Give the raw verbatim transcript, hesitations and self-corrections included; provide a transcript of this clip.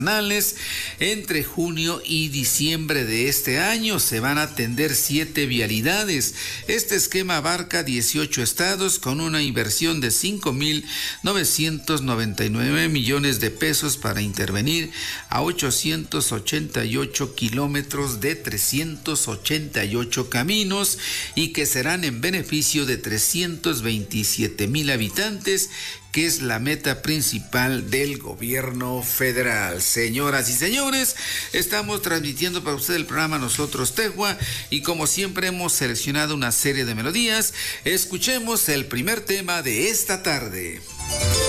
Entre junio y diciembre de este año se van a atender siete vialidades. Este esquema abarca dieciocho estados con una inversión de cinco mil novecientos noventa y nueve millones de pesos para intervenir a ochocientos ochenta y ocho kilómetros de trescientos ochenta y ocho caminos y que serán en beneficio de trescientos veintisiete mil habitantes, que es la meta principal del gobierno federal. Señoras y señores, estamos transmitiendo para usted el programa Nosotros Tehua y como siempre hemos seleccionado una serie de melodías. Escuchemos el primer tema de esta tarde.